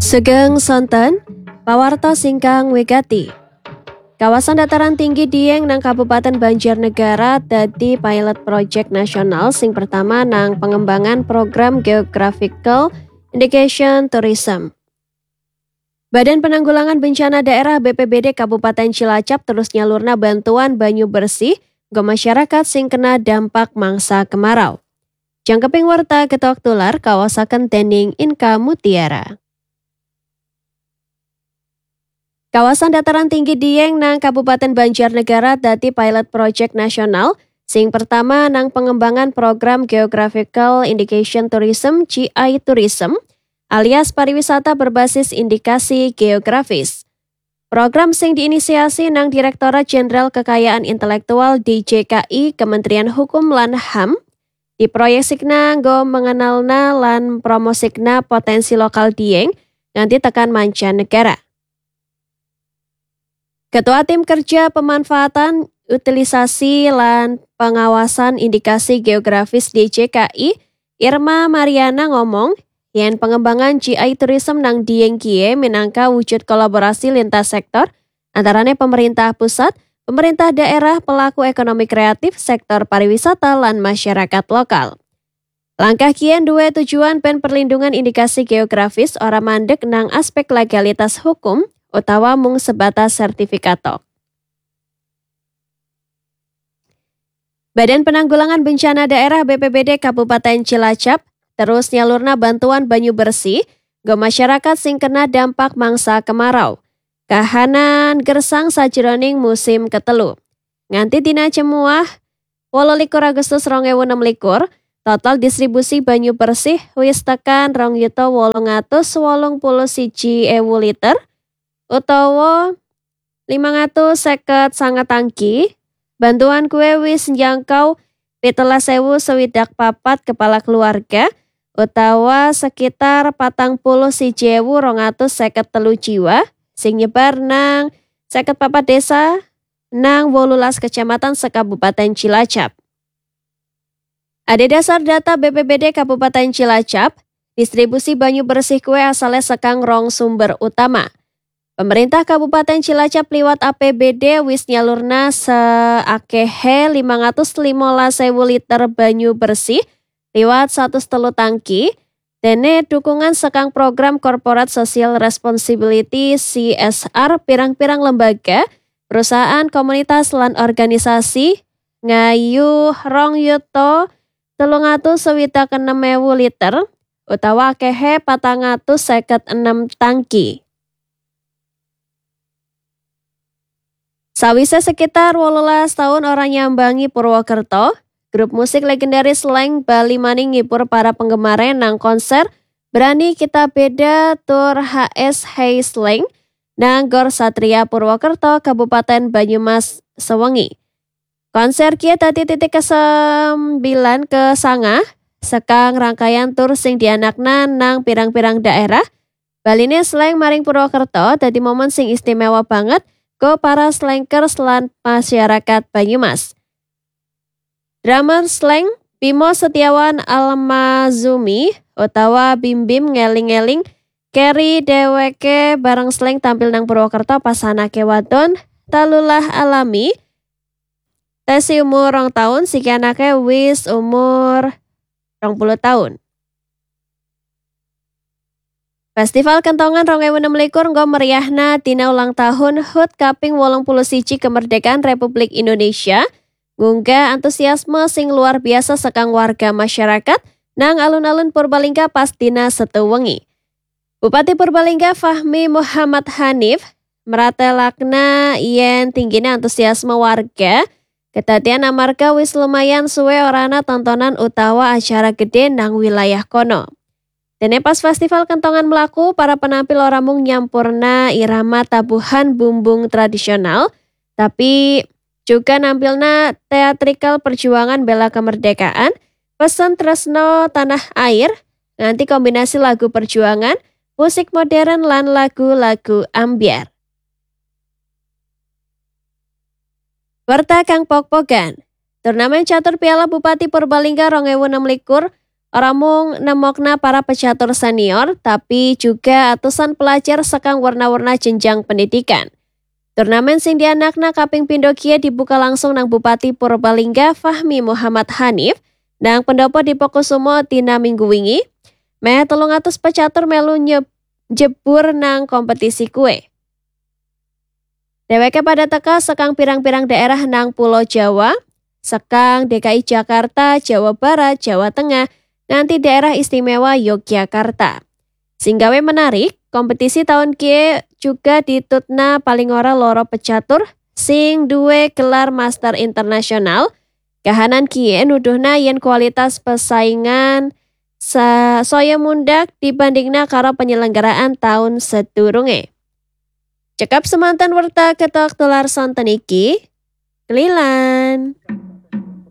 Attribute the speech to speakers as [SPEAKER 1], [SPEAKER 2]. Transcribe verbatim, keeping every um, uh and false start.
[SPEAKER 1] Segeng Sonten, pawarta singkang wigati. Kawasan dataran tinggi Dieng nang Kabupaten Banjarnegara dadi pilot project nasional sing pertama nang pengembangan program Geographical Indication Tourism. Badan Penanggulangan Bencana Daerah B P B D Kabupaten Cilacap terus nyalurna bantuan banyu bersih ke masyarakat sing kena dampak mangsa kemarau. Jangkeping warta ketok tular kawasaken dening Inka Mutiara. Kawasan dataran tinggi Dieng nang Kabupaten Banjarnegara dadi pilot project nasional sing pertama nang pengembangan program Geographical Indication Tourism G I Tourism alias pariwisata berbasis indikasi geografis. Program sing diinisiasi nang Direktorat Jenderal Kekayaan Intelektual D J K I Kementerian Hukum lan H A M diproyeksikna nggo mengenalna lan promosikna potensi lokal Dieng nganti tekan mancanegara. Ketua Tim Kerja Pemanfaatan, Utilisasi, lan Pengawasan Indikasi Geografis D J K I, Irma Mariana ngomong, yen pengembangan G I Tourism nang Dieng kie minangka wujud kolaborasi lintas sektor, antarane pemerintah pusat, pemerintah daerah, pelaku ekonomi kreatif, sektor pariwisata, lan masyarakat lokal. Langkah kien duwe tujuan pen perlindungan indikasi geografis ora mandek nang aspek legalitas hukum, utawa mung sebatas sertifikato. Badan Penanggulangan Bencana Daerah B P B D Kabupaten Cilacap terus nyalurna bantuan banyu bersih ke masyarakat sing kena dampak mangsa kemarau. Kahanan gersang sajroning musim ketelu. Nganti dina cemuah wolu likur Agustus rong ewu enem likur, total distribusi banyu bersih wis tekan rong yuta wolung atus wolung puluh siji ewu liter utawa limang atus seket sanga tangki. Bantuan kue wis njangkau pitulas ewu swidak papat kepala keluarga utawa sekitar patang puluh siji ewu rong atus seket telu jiwa sing nyebar nang seket papat desa nang wolulas kecamatan sekabupaten Cilacap. Ada dasar data B P B D Kabupaten Cilacap, distribusi banyu bersih kue asalnya sekang rong sumber utama. Pemerintah Kabupaten Cilacap liwat A P B D wis nyalurna seakehe limang atus limolas ewu liter banyu bersih liwat satu telu tangki. Dene dukungan sekang program Corporate Social Responsibility C S R pirang-pirang lembaga, perusahaan, komunitas, lan organisasi ngayu rong yuto telung atus swidak enem ewu liter utawa akehe patang atus seket enem tangki. Sawise sekitar wolulas tahun orang nyambangi Purwokerto, grup musik legendaris Slank Bali maning ngipur para penggemarnya nang konser Berani Kita Beda Tour H S Hey Slank nang Gor Satria Purwokerto, Kabupaten Banyumas sewengi. Konser kia tadi titik kesembilan ke sanga, sekang rangkaian tur sing dianakna nang pirang-pirang daerah. Baline Slank maring Purwokerto dadi momen sing istimewa banget go para slankers lan masyarakat Banyumas. Drummer Slank Bimo Setiawan Almazumi utawa Bim Bim ngeling-ngeling Kerry dheweke bareng Slank tampil nang Purwokerto pas anake wadon Talulah Alami. Tesi umur rong tahun, siki anake wis umur rong puluh tahun. Festival Kentongan rong ewu enem likur nggo meriahna dina ulang tahun H U T kaping wolung puluh siji Kemerdekaan Republik Indonesia, ngunggah antusiasme sing luar biasa sekang warga masyarakat nang alun-alun Purbalingga pas dina setu wengi. Bupati Purbalingga Fahmi Muhammad Hanif meratelakna yen tinggina antusiasme warga kedadian amarga wis lumayan suwe orana tontonan utawa acara gede nang wilayah kono. Dene pas festival Kentongan melaku, para penampil ora mung nyampurna irama tabuhan bumbung tradisional, tapi juga nampilna teatrikal perjuangan bela kemerdekaan, pesen tresno tanah air, nganti kombinasi lagu perjuangan, musik modern lan lagu-lagu ambyar. Warta Kang Pokpogan, turnamen catur Piala Bupati Purbalingga rong ewu enem likur Orang mung nemokna para pecatur senior, tapi juga atusan pelajar sekang warna-warna jenjang pendidikan. Turnamen sing dianakna kaping pindo kieu dibuka langsung nang Bupati Purbalingga Fahmi Muhammad Hanif nang pendopo Dipokusumo dina minggu wingi. Meh telung atus pecatur melu nyeb jebur nang kompetisi kue. Dheweke pada teka sekang pirang-pirang daerah nang Pulau Jawa, sekang D K I Jakarta, Jawa Barat, Jawa Tengah, nanti daerah istimewa Yogyakarta. Singgawe menarik, kompetisi tahun kieu juga ditutna paling ora loro pecatur sing duwe gelar Master Internasional. Kahanan kieu nuduhna yen kualitas pesaingan sa saya mundak dibandingna karo penyelenggaraan tahun sedurunge. Cekap semantan werta ketok tular sonten iki, Kelilan.